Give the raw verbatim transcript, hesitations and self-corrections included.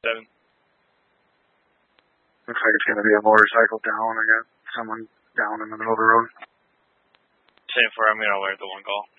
Seven. Looks like it's going to be a motorcycle down. I got someone down in the middle of the road. ten four, I'm going to alert the one call.